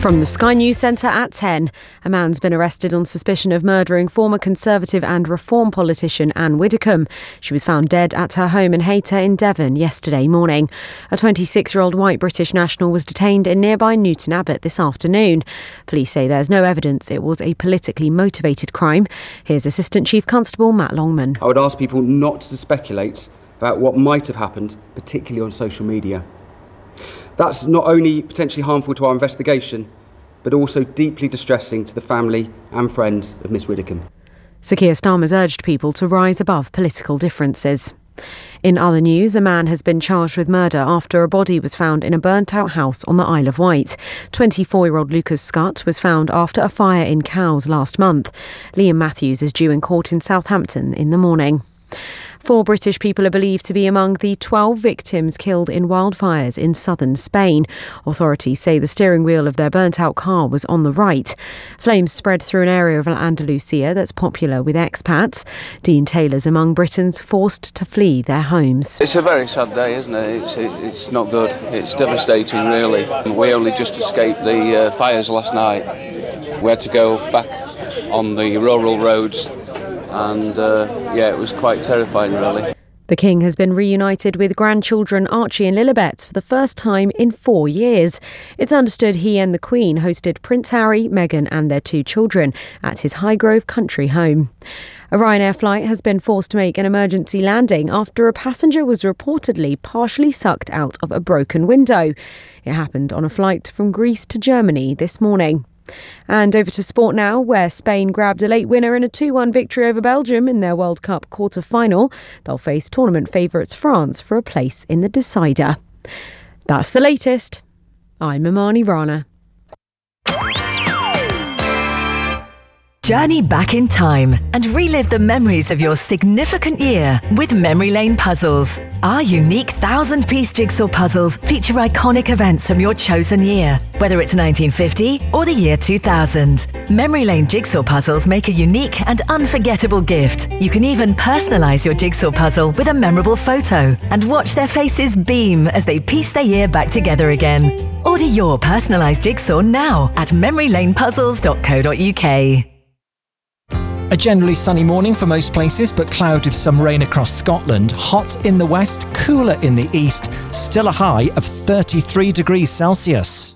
From the Sky News Centre at 10, a man's been arrested on suspicion of murdering former Conservative and Reform politician Anne Widdecombe. She was found dead at her home in Hayter in Devon yesterday morning. A 26-year-old white British national was detained in nearby Newton Abbot this afternoon. Police say there's no evidence it was a politically motivated crime. Here's Assistant Chief Constable Matt Longman. I would ask people not to speculate about what might have happened, particularly on social media. That's not only potentially harmful to our investigation, but also deeply distressing to the family and friends of Miss Widdecombe. Sir Keir Starmer's urged people to rise above political differences. In other news, a man has been charged with murder after a body was found in a burnt-out house on the Isle of Wight. 24-year-old Lucas Scott was found after a fire in Cowes last month. Liam Matthews is due in court in Southampton in the morning. 4 British people are believed to be among the 12 victims killed in wildfires in southern Spain. Authorities say the steering wheel of their burnt-out car was on the right. Flames spread through an area of Andalusia that's popular with expats. Dean Taylor's among Britons forced to flee their homes. It's a very sad day, isn't it? It's not good. It's devastating, really. We only just escaped the fires last night. We had to go back on the rural roads. And it was quite terrifying, really. The King has been reunited with grandchildren Archie and Lilibet for the first time in 4 years. It's understood he and the Queen hosted Prince Harry, Meghan and their 2 children at his Highgrove country home. A Ryanair flight has been forced to make an emergency landing after a passenger was reportedly partially sucked out of a broken window. It happened on a flight from Greece to Germany this morning. And over to sport now, where Spain grabbed a late winner in a 2-1 victory over Belgium in their World Cup quarter-final. They'll face tournament favourites France for a place in the decider. That's the latest. I'm Imani Rana. Journey back in time and relive the memories of your significant year with Memory Lane Puzzles. Our unique 1,000-piece jigsaw puzzles feature iconic events from your chosen year, whether it's 1950 or the year 2000. Memory Lane jigsaw puzzles make a unique and unforgettable gift. You can even personalise your jigsaw puzzle with a memorable photo and watch their faces beam as they piece their year back together again. Order your personalised jigsaw now at memorylanepuzzles.co.uk. A generally sunny morning for most places, but cloud with some rain across Scotland. Hot in the west, cooler in the east. Still a high of 33 degrees Celsius.